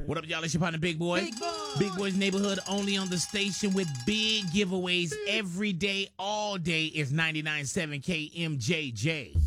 What up, y'all? It's your partner, Big Boy. Big Boy. Big Boy's Neighborhood, only on the station with big giveaways every day, all day. Is 99.7 KMJJ.